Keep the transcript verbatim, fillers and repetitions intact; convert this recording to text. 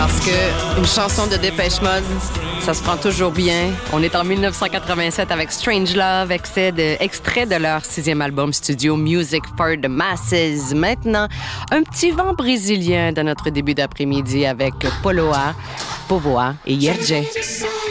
Parce que une chanson de Dépêche Mode, ça se prend toujours bien. On est en dix-neuf cent quatre-vingt-sept avec Strange Love, extrait de, extrait de leur sixième album studio Music for the Masses. Maintenant, un petit vent brésilien dans notre début d'après-midi avec Poloa, Povoa et Yerje.